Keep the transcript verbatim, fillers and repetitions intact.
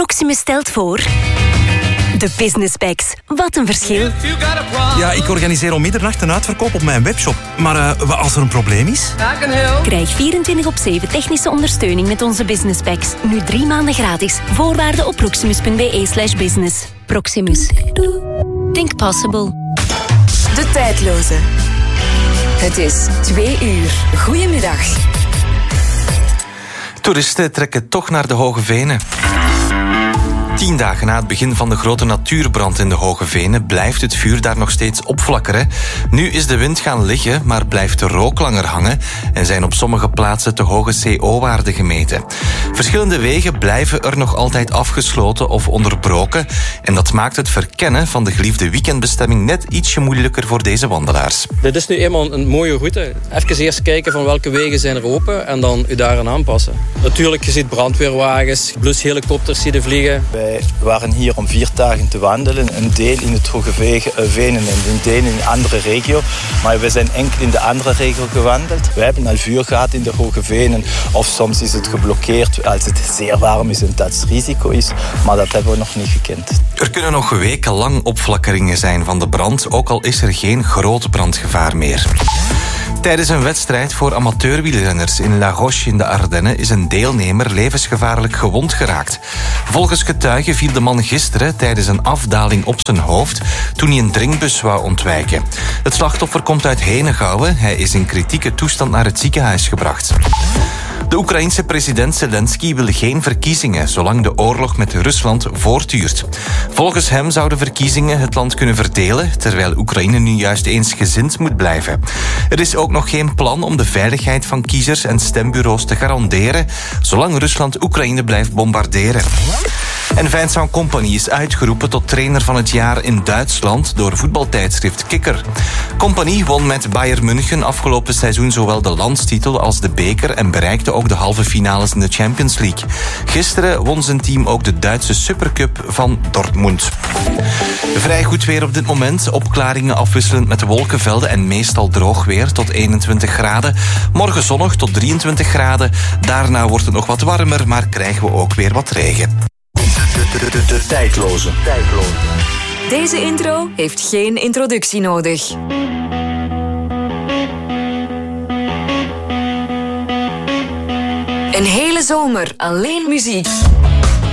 Proximus stelt voor... De Business Packs. Wat een verschil. Ja, ik organiseer om middernacht een uitverkoop op mijn webshop. Maar uh, wat als er een probleem is? Krijg vierentwintig op zeven technische ondersteuning met onze Business Packs. Nu drie maanden gratis. Voorwaarden op proximus.be slash business. Proximus. Think possible. De tijdloze. Het is twee uur. Goedemiddag. Toeristen trekken toch naar de Hoge Venen. Tien dagen na het begin van de grote natuurbrand in de Hoge Venen blijft het vuur daar nog steeds opflakkeren. Nu is de wind gaan liggen, maar blijft de rook langer hangen en zijn op sommige plaatsen te hoge C O-waarden gemeten. Verschillende wegen blijven er nog altijd afgesloten of onderbroken en dat maakt het verkennen van de geliefde weekendbestemming net ietsje moeilijker voor deze wandelaars. Dit is nu eenmaal een mooie route. Even eerst kijken van welke wegen zijn er open en dan u daaraan aanpassen. Natuurlijk, je ziet brandweerwagens, blushelikopters zie je vliegen. Wij waren hier om vier dagen te wandelen. Een deel in het Hoge Venen en een deel in een andere regio. Maar we zijn enkel in de andere regio gewandeld. We hebben al vuur gehad in de Hoge Venen. Of soms is het geblokkeerd als het zeer warm is en dat het risico is. Maar dat hebben we nog niet gekend. Er kunnen nog wekenlang opflakkeringen zijn van de brand, ook al is er geen groot brandgevaar meer. Tijdens een wedstrijd voor amateurwielrenners in La Roche in de Ardennen is een deelnemer levensgevaarlijk gewond geraakt. Volgens getuigen viel de man gisteren tijdens een afdaling op zijn hoofd toen hij een drinkbus wou ontwijken. Het slachtoffer komt uit Henegouwen. Hij is in kritieke toestand naar het ziekenhuis gebracht. De Oekraïense president Zelensky wil geen verkiezingen zolang de oorlog met Rusland voortduurt. Volgens hem zouden verkiezingen het land kunnen verdelen, terwijl Oekraïne nu juist eensgezind moet blijven. Er is ook nog geen plan om de veiligheid van kiezers en stembureaus te garanderen, zolang Rusland Oekraïne blijft bombarderen. En Vincent Kompany is uitgeroepen tot trainer van het jaar in Duitsland door voetbaltijdschrift Kicker. Kompany won met Bayern München afgelopen seizoen zowel de landstitel als de beker en bereikte ook de halve finales in de Champions League. Gisteren won zijn team ook de Duitse Supercup van Dortmund. Vrij goed weer op dit moment. Opklaringen afwisselend met wolkenvelden en meestal droog weer tot eenentwintig graden. Morgen zonnig tot drieëntwintig graden. Daarna wordt het nog wat warmer, maar krijgen we ook weer wat regen. De, de, de, de tijdloze. tijdloze. Deze intro heeft geen introductie nodig. Een hele zomer alleen muziek.